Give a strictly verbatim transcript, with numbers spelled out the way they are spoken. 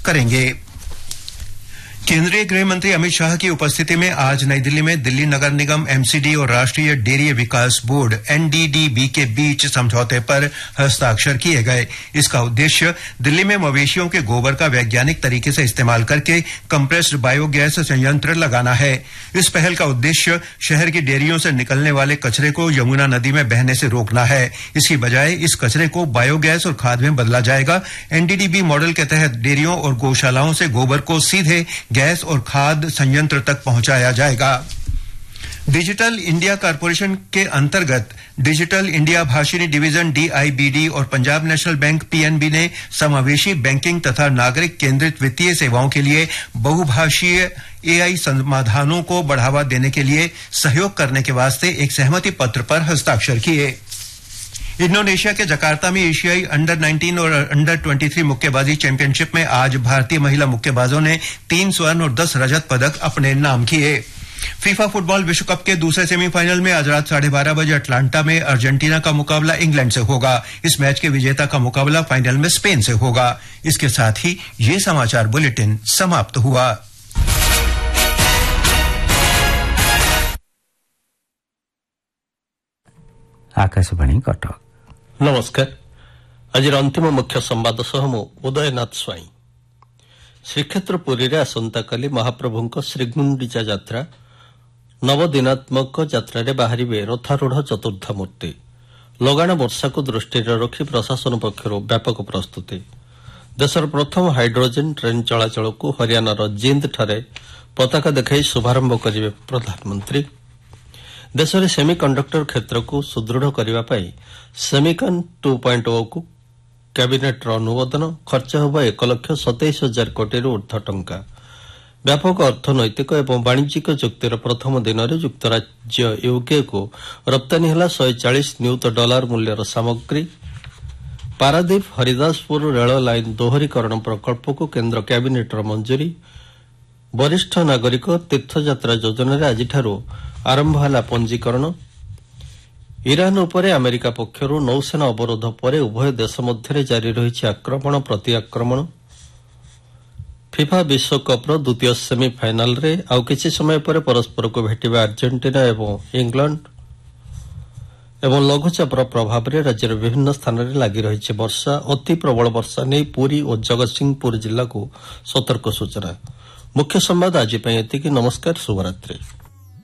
करेंगे। केंद्रीय गृह मंत्री अमित शाह की उपस्थिति में आज नई दिल्ली में दिल्ली नगर निगम एमसीडी और राष्ट्रीय डेयरी विकास बोर्ड एनडीडीबी के बीच समझौते पर हस्ताक्षर किए गए। इसका उद्देश्य दिल्ली में मवेशियों के गोबर का वैज्ञानिक तरीके से इस्तेमाल करके कंप्रेस्ड बायोगैस संयंत्र लगाना है। इस पहल का उद्देश्य शहर की डेयरियों से निकलने वाले कचरे को यमुना नदी में बहने से रोकना है। इसकी बजाय इस कचरे को बायोगैस और खाद में बदला जाएगा। एनडीडीबी मॉडल के तहत डेयरियों और गौशालाओं से गोबर को सीधे गैस और खाद संयंत्र तक पहुंचाया जाएगा। डिजिटल इंडिया कॉरपोरेशन के अंतर्गत डिजिटल इंडिया भाषिनी डिवीजन डीआईबीडी और पंजाब नेशनल बैंक पीएनबी ने समावेशी बैंकिंग तथा नागरिक केंद्रित वित्तीय सेवाओं के लिए बहुभाषीय एआई समाधानों को बढ़ावा देने के लिए सहयोग करने के वास्ते एक सहमति पत्र पर हस्ताक्षर किए। इंडोनेशिया के जकार्ता में एशियाई अंडर नाइनटीन और अंडर ट्वेंटी थ्री मुक्केबाजी चैंपियनशिप में आज भारतीय महिला मुक्केबाजों ने तीन स्वर्ण और दस रजत पदक अपने नाम किए। फीफा फुटबॉल विश्व कप के दूसरे सेमीफाइनल में आज रात साढ़े बारह बजे अटलांटा में अर्जेंटीना का मुकाबला इंग्लैंड से होगा। इस मैच के विजेता का मुकाबला फाइनल में स्पेन से होगा। इसके साथ ही ये समाचार बुलेटिन समाप्त हुआ। आकाशवाणी कटक। नमस्कार। आज अंतिम मुख्य संवाद सह मु उदयनाथ स्वाई। श्रीक्षेत्र पुरी रे आसंता काली महाप्रभुंक श्रीगुंडीचा यात्रा नवदिनात्मक यात्रा बाहरिबे रथारूढ़ चतुर्थ मूर्ति। लगाण वर्षा को दृष्टि रखी प्रशासन पक्षर व्यापक प्रस्तुति। देशर प्रथम हाइड्रोजेन ट्रेन चलाचल को हरियाणार जिंद ठारे पताका देखाई शुभारंभ करेंगे प्रधानमंत्री। देश में सेमिकंडक्टर क्षेत्र को सुदृढ़ करने सेमिकन टू पॉइंट ओ को कैबिनेट अनुमोदन खर्च होगा एक लक्ष सतैश हजार कोटी ऊर्ध्व टंका। व्यापक अर्थनैतिक और वाणिज्यिक चुक्तिर प्रथम दिन में युक्तराज्य यूके को रप्तानी है शहे चालीस नियुत डॉलर मूल्यर सामग्री। पारादीप हरिदासपुर रेल लाइन दोहरीकरण प्रकल्प को केन्द्र कैबिनेट मंजूरी। वरिष्ठ नागरिक तीर्थयात्रा योजना आज आरंभ है पंजीकरण। ईरान उपरे अमेरिका पक्षर नौसेना अवरोध पर उभय देश मध्य जारी रही आक्रमण प्रति आक्रमण। फिफा विश्वकप्र द्वितीय सेमिफाइनाल रे आउ किछि समय पर परस्पर को भेटिबा अर्जेंटीना एवं इंग्लैंड एवं लघुचापर प्रभाव में राज्यर विभिन्न स्थान में लगी रही वर्षा। अति प्रबल वर्षा नहीं पुरी और जगतसिंहपुर जिला को सतर्क सूचना। मुख्य संवाद आज एतिकी। नमस्कार, शुभरात्रि।